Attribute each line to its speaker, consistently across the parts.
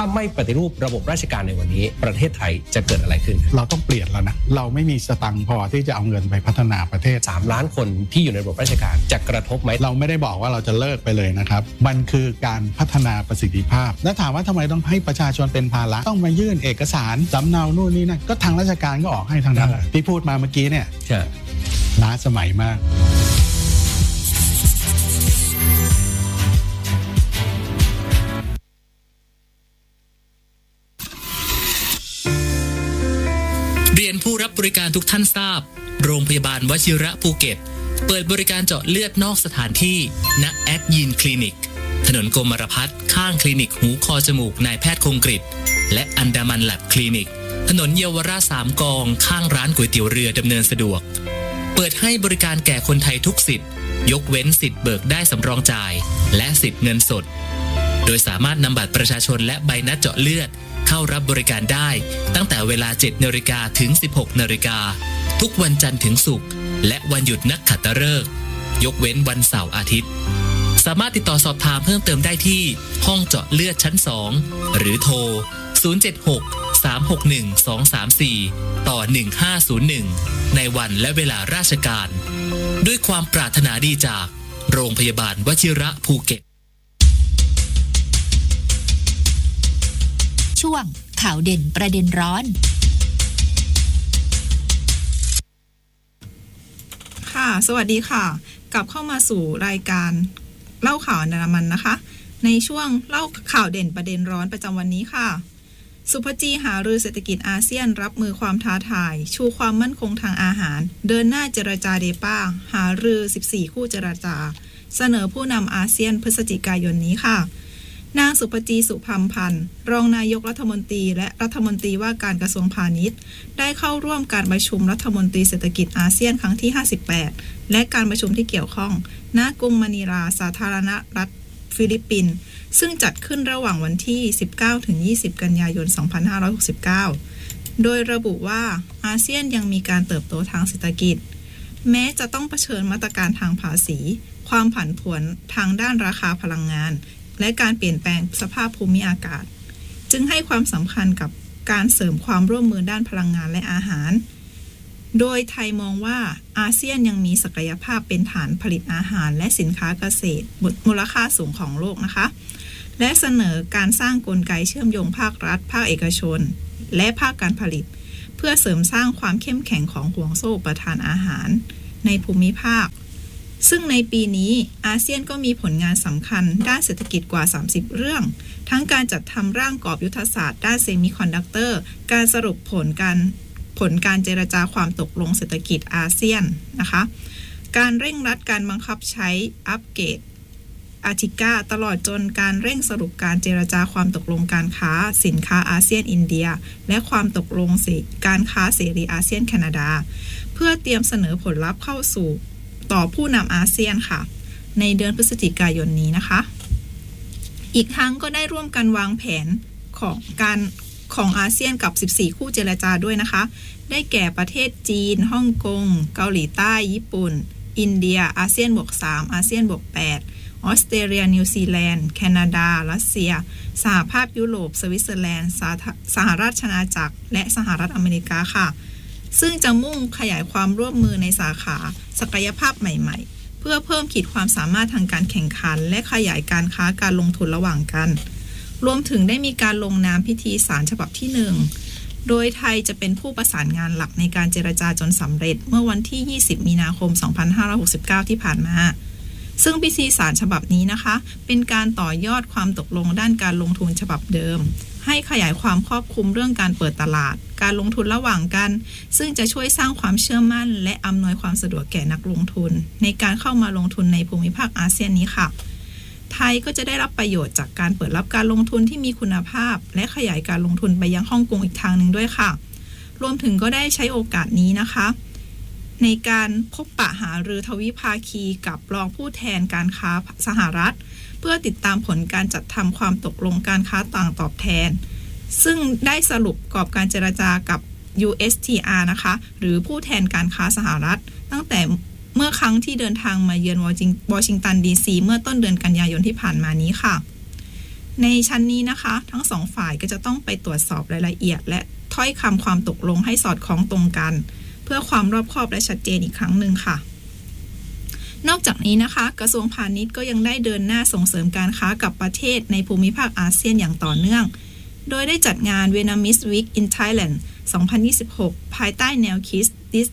Speaker 1: ถ้าไม่ปฏิรูประบบราชการในวันนี้ประเทศไทยจะเกิดอะไรขึ้น
Speaker 2: เราต้องเปลี่ยนแล้วนะเราไม่มีสตังค์พอที่จะเอาเงินไปพัฒนาประเทศ
Speaker 1: 3 ล้านคนที่อยู่ในระบบราชการจะกระทบไหม
Speaker 2: เราไม่ได้บอกว่าเราจะเลิกไปเลยนะครับมันคือการพัฒนาประสิทธิภาพและถามว่าทำไมต้องให้ประชาชนเป็นภาระต้องมายื่นเอกสารสำเนานู่นนี่นั่นก็ทางราชการก็ออกให้ทางนั้นที่พูดมาเมื่อกี้เนี่ยล้าสมัยมาก
Speaker 3: เรียนผู้รับบริการทุกท่านทราบโรงพยาบาลวชิระภูเก็ตเปิดบริการเจาะเลือดนอกสถานที่ณแอดยินคลินิกถนนกรมรพัฒน์ข้างคลินิกหูคอจมูกนายแพทย์คงกฤษและอันดามันแลบคลินิกถนนเยาวราช3 กองข้างร้านก๋วยเตี๋ยวเรือดำเนินสะดวกเปิดให้บริการแก่คนไทยทุกสิทธิ์ยกเว้นสิทธิ์เบิกได้สำรองจ่ายและสิทธิ์เงินสดโดยสามารถนำบัตรประชาชนและใบนัดเจาะเลือดเข้ารับบริการได้ตั้งแต่เวลา 7 นาฬิกาถึง 16 นาฬิกาทุกวันจันทร์ถึงศุกร์และวันหยุดนักขัตฤกษ์ยกเว้นวันเสาร์อาทิตย์สามารถติดต่อสอบถามเพิ่มเติมได้ที่ห้องเจาะเลือดชั้น 2หรือโทร076-361-234 ต่อ 1501 ในวันและเวลาราชการด้วยความปรารถนาดีจากโรงพยาบาลวชิระภูเก็ต
Speaker 4: ช่วงข่าวเด่นประเด็นร้อน
Speaker 5: ค่ะสวัสดีค่ะกลับเข้ามาสู่รายการเล่าข่าวอันดามันนะคะในช่วงเล่าข่าวเด่นประเด็นร้อนประจำวันนี้ค่ะสุภจีหารือเศรษฐกิจอาเซียนรับมือความท้าทายชูความมั่นคงทางอาหารเดินหน้าเจรจาเดป้าหารือ14คู่เจรจาเสนอผู้นำอาเซียนพฤศจิกายนนี้ค่ะนางสุภจีสุพัมพันธ์รองนายกรัฐมนตรีและรัฐมนตรีว่าการกระทรวงพาณิชย์ได้เข้าร่วมการประชุมรัฐมนตรีเศรษฐกิจอาเซียนครั้งที่58และการประชุมที่เกี่ยวข้องณกรุงมะนิลาสาธารณรัฐฟิลิปปินส์ซึ่งจัดขึ้นระหว่างวันที่ 19-20 กันยายน 2569 โดยระบุว่าอาเซียนยังมีการเติบโตทางเศรษฐกิจแม้จะต้องเผชิญมาตรการทางภาษีความผันผวนทางด้านราคาพลังงานและการเปลี่ยนแปลงสภาพภูมิอากาศจึงให้ความสำคัญกับการเสริมความร่วมมือด้านพลังงานและอาหารโดยไทยมองว่าอาเซียนยังมีศักยภาพเป็นฐานผลิตอาหารและสินค้าเกษตรมูลค่าสูงของโลกนะคะและเสนอการสร้างกลไกเชื่อมโยงภาครัฐภาคเอกชนและภาคการผลิตเพื่อเสริมสร้างความเข้มแข็งของห่วงโซ่อุปทานอาหารในภูมิภาคซึ่งในปีนี้อาเซียนก็มีผลงานสำคัญด้านเศรษฐกิจกว่า30เรื่องทั้งการจัดทำร่างกรอบยุทธศาสตร์ด้านเซมิคอนดักเตอร์การสรุปผลการเจรจาความตกลงเศรษฐกิจอาเซียนนะคะการเร่งรัดการบังคับใช้อัปเกรดอาทิก้าตลอดจนการเร่งสรุปการเจรจาความตกลงการค้าสินค้าอาเซียนอินเดียและความตกลงการค้าเสรีอาเซียนแคนาดาเพื่อเตรียมเสนอผลลัพธ์เข้าสู่ต่อผู้นำอาเซียนค่ะในเดือนพฤศจิกายนนี้นะคะอีกทั้งก็ได้ร่วมกันวางแผนของอาเซียนกับ14คู่เจรจาด้วยนะคะได้แก่ประเทศจีนฮ่องกงเกาหลีใต้ญี่ปุ่นอินเดียอาเซียนบวก3อาเซียนบวก8ออสเตรเลียนิวซีแลนด์แคนาดารัสเซียสหภาพยุโรปสวิตเซอร์แลนด์สหราชอาณาจักรและสหรัฐอเมริกาค่ะซึ่งจะมุ่งขยายความร่วมมือในสาขาศักยภาพใหม่ๆเพื่อเพิ่มขีดความสามารถทางการแข่งขันและขยายการค้าการลงทุนระหว่างกันรวมถึงได้มีการลงนามพิธีสารฉบับที่1โดยไทยจะเป็นผู้ประสานงานหลักในการเจรจาจนสำเร็จเมื่อวันที่20มีนาคม2569ที่ผ่านมาซึ่งพิธีสารฉบับนี้นะคะเป็นการต่อยอดความตกลงด้านการลงทุนฉบับเดิมให้ขยายความครอบคลุมเรื่องการเปิดตลาดการลงทุนระหว่างกันซึ่งจะช่วยสร้างความเชื่อมั่นและอำนวยความสะดวกแก่นักลงทุนในการเข้ามาลงทุนในภูมิภาคอาเซียนนี้ค่ะไทยก็จะได้รับประโยชน์จากการเปิดรับการลงทุนที่มีคุณภาพและขยายการลงทุนไปยังฮ่องกงอีกทางหนึ่งด้วยค่ะรวมถึงก็ได้ใช้โอกาสนี้นะคะในการพบปะหารือทวิภาคีกับรองผู้แทนการค้าสหรัฐเพื่อติดตามผลการจัดทำความตกลงการค้าต่างตอบแทนซึ่งได้สรุปกรอบการเจรจากับ USTR นะคะหรือผู้แทนการค้าสหรัฐตั้งแต่เมื่อครั้งที่เดินทางมาเยือนวอชิงตันดีซีเมื่อต้นเดือนกันยายนที่ผ่านมานี้ค่ะในชั้นนี้นะคะทั้งสองฝ่ายก็จะต้องไปตรวจสอบรายละเอียดและถ้อยคำความตกลงให้สอดคล้องตรงกันเพื่อความรอบคอบและชัดเจนอีกครั้งหนึ่งค่ะนอกจากนี้นะคะกระทรวงพาณิชย์ก็ยังได้เดินหน้าส่งเสริมการค้ากับประเทศในภูมิภาคอาเซียนอย่างต่อเนื่องโดยได้จัดงาน Vietnamese Week in Thailand 2026 ภายใต้แนวคิด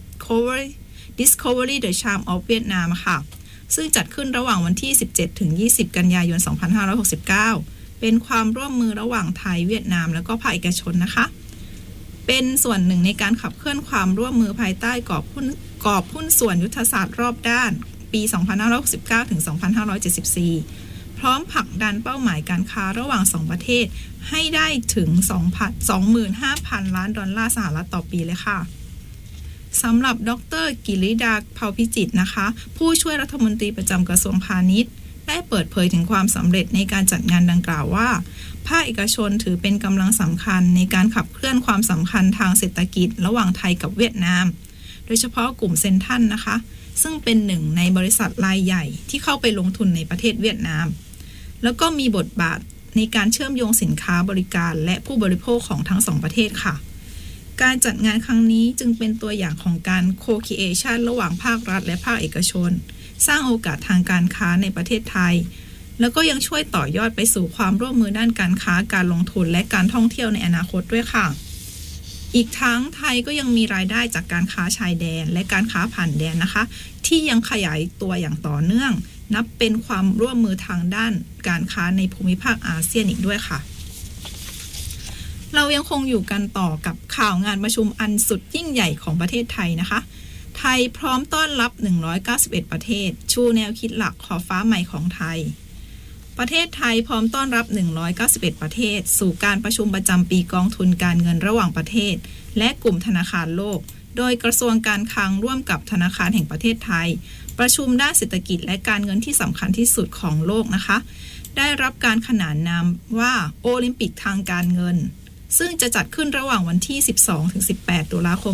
Speaker 5: Discovery the Charm of Vietnam ค่ะซึ่งจัดขึ้นระหว่างวันที่ 17-20 กันยายน 2569 เป็นความร่วมมือระหว่างไทยเวียดนามและก็ภาคเอกชนนะคะเป็นส่วนหนึ่งในการขับเคลื่อนความร่วมมือภายใต้กรอบหุ้นส่วนยุทธศาสตร์รอบด้านปี 2569 ถึง 2574 พร้อมผลักดันเป้าหมายการค้าระหว่าง2ประเทศให้ได้ถึง 25,000 ล้านดอลลาร์สหรัฐต่อปีเลยค่ะสำหรับดร.กิริดา เผ่าพิจิตรนะคะผู้ช่วยรัฐมนตรีประจำกระทรวงพาณิชย์ได้เปิดเผยถึงความสำเร็จในการจัดงานดังกล่าวว่าภาคเอกชนถือเป็นกำลังสำคัญในการขับเคลื่อนความสัมพันธ์ทางเศรษฐกิจระหว่างไทยกับเวียดนามโดยเฉพาะกลุ่มเซ็นทรัลนะคะซึ่งเป็นหนึ่งในบริษัทรายใหญ่ที่เข้าไปลงทุนในประเทศเวียดนามแล้วก็มีบทบาทในการเชื่อมโยงสินค้าบริการและผู้บริโภคของทั้งสองประเทศค่ะการจัดงานครั้งนี้จึงเป็นตัวอย่างของการโคครีเอชันระหว่างภาครัฐและภาคเอกชนสร้างโอกาสทางการค้าในประเทศไทยแล้วก็ยังช่วยต่อยอดไปสู่ความร่วมมือด้านการค้าการลงทุนและการท่องเที่ยวในอนาคตด้วยค่ะอีกทั้งไทยก็ยังมีรายได้จากการค้าชายแดนและการค้าผ่านแดนนะคะที่ยังขยายตัวอย่างต่อเนื่องนับเป็นความร่วมมือทางด้านการค้าในภูมิภาคอาเซียนอีกด้วยค่ะเรายังคงอยู่กันต่อกับข่าวงานประชุมอันสุดยิ่งใหญ่ของประเทศไทยนะคะไทยพร้อมต้อนรับ191ประเทศชูแนวคิดหลักขอบฟ้าใหม่ของไทยประเทศไทยพร้อมต้อนรับ191ประเทศสู่การประชุมประจำปีกองทุนการเงินระหว่างประเทศและกลุ่มธนาคารโลกโดยกระทรวงการคลังร่วมกับธนาคารแห่งประเทศไทยประชุมด้านเศรษฐกิจและการเงินที่สำคัญที่สุดของโลกนะคะได้รับการขนานนามว่าโอลิมปิกทางการเงินซึ่งจะจัดขึ้นระหว่างวันที่ 12-18 ตุลาคม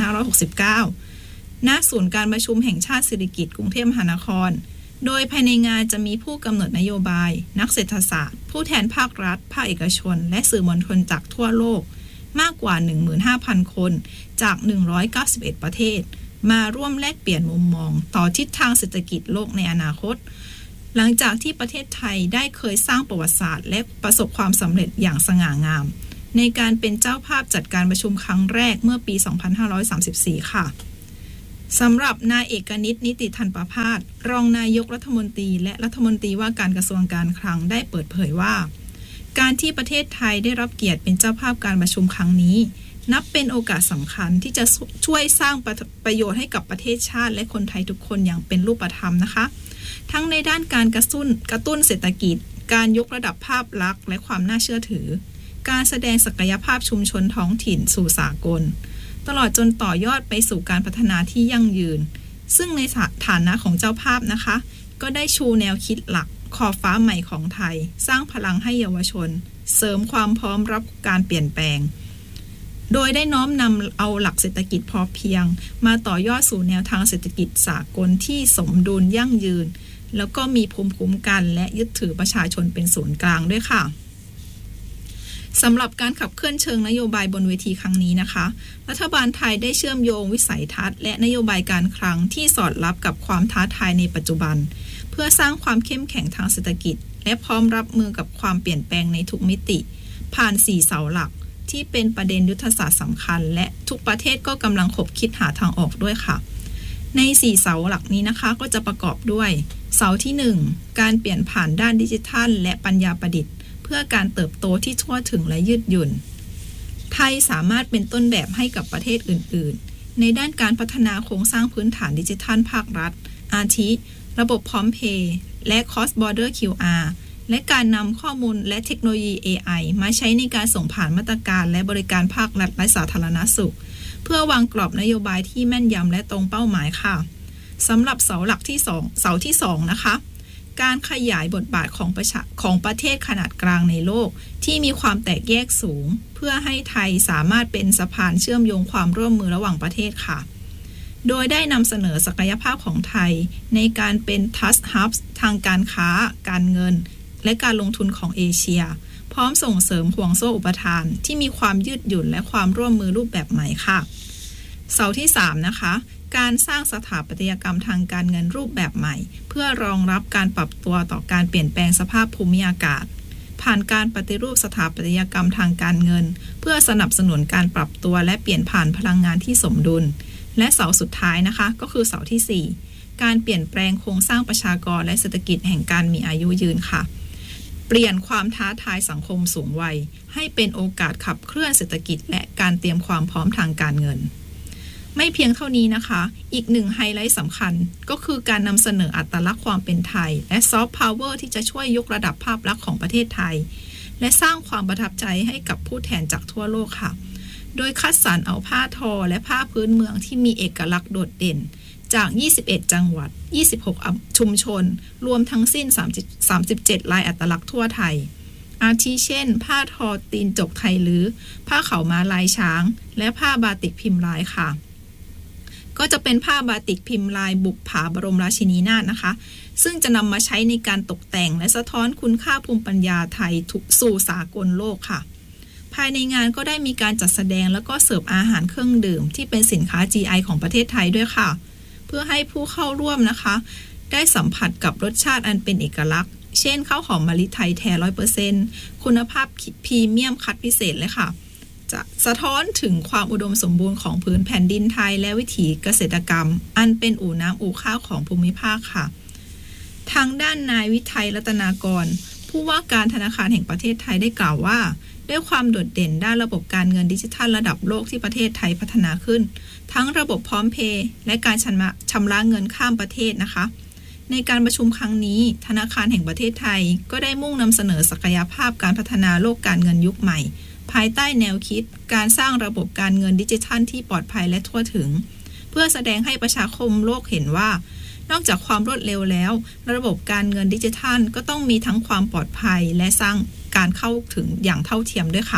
Speaker 5: 2569 ณ ศูนย์การประชุมแห่งชาติสิริกิติ์กรุงเทพมหานครโดยภายในงานจะมีผู้กำหนดนโยบายนักเศรษฐศาสตร์ผู้แทนภาครัฐภาคเอกชนและสื่อมวลชนจากทั่วโลกมากกว่า 15,000 คนจาก191ประเทศมาร่วมแลกเปลี่ยนมุมมองต่อทิศทางเศรษฐกิจโลกในอนาคตหลังจากที่ประเทศไทยได้เคยสร้างประวัติศาสตร์และประสบความสำเร็จอย่างสง่างามในการเป็นเจ้าภาพจัดการประชุมครั้งแรกเมื่อปี 2534 ค่ะสำหรับนายเอกนิต นิติธันประภาสรองนายกรัฐมนตรีและรัฐมนตรีว่าการกระทรวงการคลังได้เปิดเผยว่าการที่ประเทศไทยได้รับเกียรติเป็นเจ้าภาพการประชุมครั้งนี้นับเป็นโอกาสสำคัญที่จะช่วยสร้างประโยชน์ให้กับประเทศชาติและคนไทยทุกคนอย่างเป็นรูปธรรมนะคะทั้งในด้านการกระตุ้นเศรษฐกิจการยกระดับภาพลักษณ์และความน่าเชื่อถือการแสดงศักยภาพชุมชนท้องถิ่นสู่สากลตลอดจนต่อยอดไปสู่การพัฒนาที่ยั่งยืนซึ่งในฐานะของเจ้าภาพนะคะก็ได้ชูแนวคิดหลักขอบฟ้าใหม่ของไทยสร้างพลังให้เยาวชนเสริมความพร้อมรับการเปลี่ยนแปลงโดยได้น้อมนำเอาหลักเศรษฐกิจพอเพียงมาต่อยอดสู่แนวทางเศรษฐกิจสากลที่สมดุลยั่งยืนแล้วก็มีภูมิคุ้มกันและยึดถือประชาชนเป็นศูนย์กลางด้วยค่ะสำหรับการขับเคลื่อนเชิงนโยบายบนเวทีครั้งนี้นะคะรัฐบาลไทยได้เชื่อมโยงวิสัยทัศน์และนโยบายการคลังที่สอดรับกับความท้าทายในปัจจุบันเพื่อสร้างความเข้มแข็งทางเศรษฐกิจและพร้อมรับมือกับความเปลี่ยนแปลงในทุกมิติผ่าน4เสาหลักที่เป็นประเด็นยุทธศาสตร์สำคัญและทุกประเทศก็กำลังคบคิดหาทางออกด้วยค่ะใน4เสาหลักนี้นะคะก็จะประกอบด้วยเสาที่1การเปลี่ยนผ่านด้านดิจิทัลและปัญญาประดิษฐ์เพื่อการเติบโตที่ทั่วถึงและยืดหยุ่นไทยสามารถเป็นต้นแบบให้กับประเทศอื่นๆในด้านการพัฒนาโครงสร้างพื้นฐานดิจิทัลภาครัฐอาทิระบบพร้อมเพย์และ Cross Border QR และการนำข้อมูลและเทคโนโลยี AI มาใช้ในการส่งผ่านมาตรการและบริการภาครัฐและสาธารณสุขเพื่อวางกรอบนโยบายที่แม่นยำและตรงเป้าหมายค่ะสำหรับเสาที่ 2นะคะการขยายบทบาทของประเทศขนาดกลางในโลกที่มีความแตกแยกสูงเพื่อให้ไทยสามารถเป็นสะพานเชื่อมโยงความร่วมมือระหว่างประเทศค่ะโดยได้นำเสนอศักยภาพของไทยในการเป็น Trust Hub ทางการค้าการเงินและการลงทุนของเอเชียพร้อมส่งเสริมห่วงโซ่อุปทานที่มีความยืดหยุ่นและความร่วมมือรูปแบบใหม่ค่ะเสาที่3นะคะการสร้างสถาปัตยกรรมทางการเงินรูปแบบใหม่เพื่อรองรับการปรับตัวต่อการเปลี่ยนแปลงสภาพภูมิอากาศผ่านการปฏิรูปสถาปัตยกรรมทางการเงินเพื่อสนับสนุนการปรับตัวและเปลี่ยนผ่านพลังงานที่สมดุลและเสาสุดท้ายนะคะก็คือเสาที่4การเปลี่ยนแปลงโครงสร้างประชากรและเศรษฐกิจแห่งการมีอายุยืนค่ะเปลี่ยนความท้าทายสังคมสูงวัยให้เป็นโอกาสขับเคลื่อนเศรษฐกิจและการเตรียมความพร้อมทางการเงินไม่เพียงเท่านี้นะคะอีกหนึ่งไฮไลท์สำคัญก็คือการนำเสนออัตลักษณ์ความเป็นไทยและซอฟต์พาวเวอร์ที่จะช่วยยกระดับภาพลักษณ์ของประเทศไทยและสร้างความประทับใจให้กับผู้แทนจากทั่วโลกค่ะโดยคัดสรรเอาผ้าทอและผ้าพื้นเมืองที่มีเอกลักษณ์โดดเด่นจาก21จังหวัด26ชุมชนรวมทั้งสิ้น37ลายอัตลักษณ์ทั่วไทยอาทิเช่นผ้าทอตีนจกไทยลื้อผ้าขาวม้าลายช้างและผ้าบาติกพิมพ์ลายค่ะก็จะเป็นผ้าบาติกพิมพ์ลายบุปผาบรมราชินีนาถนะคะซึ่งจะนำมาใช้ในการตกแต่งและสะท้อนคุณค่าภูมิปัญญาไทยสู่สากลโลกค่ะภายในงานก็ได้มีการจัดแสดงแล้วก็เสิร์ฟอาหารเครื่องดื่มที่เป็นสินค้า GI ของประเทศไทยด้วยค่ะเพื่อให้ผู้เข้าร่วมนะคะได้สัมผัสกับรสชาติอันเป็นเอกลักษณ์เช่นข้าวหอมมะลิไทยแท้ 100% คุณภาพพรีเมียมคัดพิเศษเลยค่ะจะสะท้อนถึงความอุดมสมบูรณ์ของพื้นแผ่นดินไทยและวิถีเกษตรกรรมอันเป็นอู่น้ำอู่ข้าวของภูมิภาคค่ะทางด้านนายวิทัยรัตนากรผู้ว่าการธนาคารแห่งประเทศไทยได้กล่าวว่าด้วยความโดดเด่นด้านระบบการเงินดิจิทัลระดับโลกที่ประเทศไทยพัฒนาขึ้นทั้งระบบพร้อมเพย์และการชำระเงินข้ามประเทศนะคะในการประชุมครั้งนี้ธนาคารแห่งประเทศไทยก็ได้มุ่งนำเสนอศักยภาพการพัฒนาโลกการเงินยุคใหม่ภายใต้แนวคิดการสร้างระบบการเงินดิจิทัลที่ปลอดภัยและทั่วถึงเพื่อแสดงให้ประชาคมโลกเห็นว่านอกจากความรวดเร็วแล้วระบบการเงินดิจิทัลก็ต้องมีทั้งความปลอดภัยและสร้างการเข้าถึงอย่างเท่าเทียมด้วยค่ะ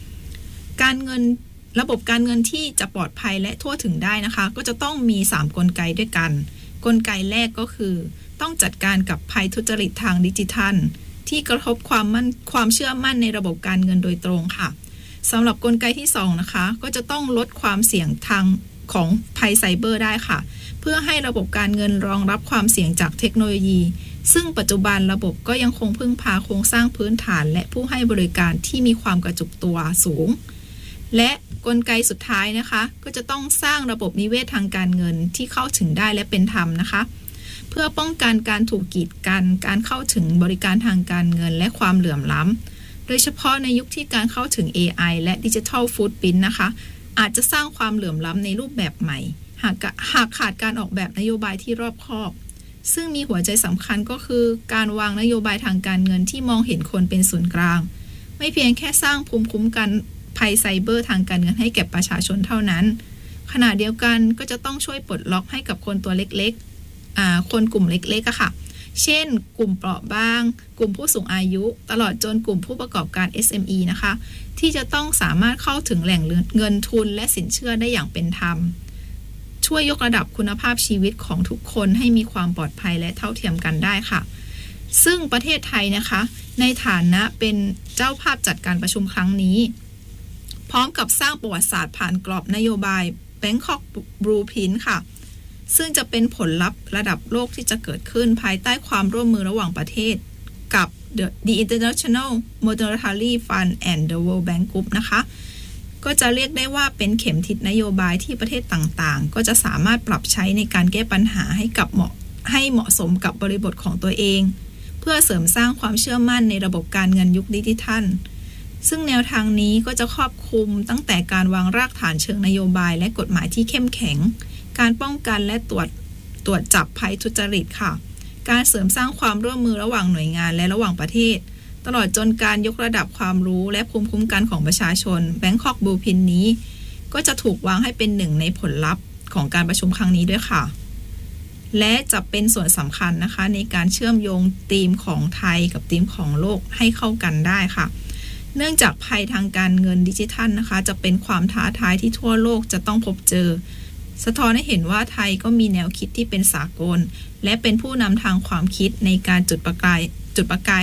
Speaker 5: ระบบการเงินที่จะปลอดภัยและทั่วถึงได้นะคะก็จะต้องมี3กลไกด้วยกันกลไกแรกก็คือต้องจัดการกับภัยทุจริตทางดิจิทัลที่กระทบความเชื่อมั่นในระบบการเงินโดยตรงค่ะสำหรับกลไกที่2นะคะก็จะต้องลดความเสี่ยงทางของภัยไซเบอร์ได้ค่ะเพื่อให้ระบบการเงินรองรับความเสี่ยงจากเทคโนโลยีซึ่งปัจจุบันระบบก็ยังคงพึ่งพาโครงสร้างพื้นฐานและผู้ให้บริการที่มีความกระจุกตัวสูงและกลไกสุดท้ายนะคะก็จะต้องสร้างระบบนิเวศทางการเงินที่เข้าถึงได้และเป็นธรรมนะคะเพื่อป้องกันการถูกกีดกันการเข้าถึงบริการทางการเงินและความเหลื่อมล้ำโดยเฉพาะในยุคที่การเข้าถึง AI และ Digital Footprint นะคะอาจจะสร้างความเหลื่อมล้ำในรูปแบบใหม่หากขาดการออกแบบนโยบายที่รอบคอบซึ่งมีหัวใจสำคัญก็คือการวางนโยบายทางการเงินที่มองเห็นคนเป็นศูนย์กลางไม่เพียงแค่สร้างภูมิคุ้มกันภัยไซเบอร์ทางการเงินให้แก่ประชาชนเท่านั้นขณะเดียวกันก็จะต้องช่วยปลดล็อกให้กับคนตัวเล็กๆคนกลุ่มเล็กๆค่ะเช่นกลุ่มเปราะบางกลุ่มผู้สูงอายุตลอดจนกลุ่มผู้ประกอบการ SME นะคะที่จะต้องสามารถเข้าถึงแหล่งเงินทุนและสินเชื่อได้อย่างเป็นธรรมช่วยยกระดับคุณภาพชีวิตของทุกคนให้มีความปลอดภัยและเท่าเทียมกันได้ค่ะซึ่งประเทศไทยนะคะในฐานะเป็นเจ้าภาพจัดการประชุมครั้งนี้พร้อมกับสร้างประวัติศาสตร์ผ่านกรอบนโยบาย Bangkok Blueprint ค่ะซึ่งจะเป็นผลลัพธ์ระดับโลกที่จะเกิดขึ้นภายใต้ความร่วมมือระหว่างประเทศกับ The International Monetary Fund and the World Bank Group นะคะก็จะเรียกได้ว่าเป็นเข็มทิศนโยบายที่ประเทศต่างๆก็จะสามารถปรับใช้ในการแก้ปัญหาให้เหมาะสมกับบริบทของตัวเองเพื่อเสริมสร้างความเชื่อมั่นในระบบการเงินยุคดิจิทัลซึ่งแนวทางนี้ก็จะครอบคลุมตั้งแต่การวางรากฐานเชิงนโยบายและกฎหมายที่เข้มแข็งการป้องกันและตรวจจับภัยทุจริตค่ะการเสริมสร้างความร่วมมือระหว่างหน่วยงานและระหว่างประเทศตลอดจนการยกระดับความรู้และภูมิคุ้มกันของประชาชน Bangkok Blueprint นี้ก็จะถูกวางให้เป็นหนึ่งในผลลัพธ์ของการประชุมครั้งนี้ด้วยค่ะและจะเป็นส่วนสำคัญนะคะในการเชื่อมโยงธีมของไทยกับธีมของโลกให้เข้ากันได้ค่ะเนื่องจากภัยทางการเงินดิจิทัลนะคะจะเป็นความท้าทายที่ทั่วโลกจะต้องพบเจอสะท้อนให้เห็นว่าไทยก็มีแนวคิดที่เป็นสากลและเป็นผู้นำทางความคิดในการจุดประกายให้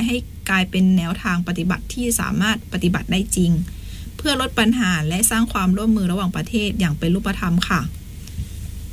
Speaker 5: กลายเป็นแนวทางปฏิบัติที่สามารถปฏิบัติได้จริงเพื่อลดปัญหาและสร้างความร่วมมือระหว่างประเทศอย่างเป็นรูปธรรมค่ะ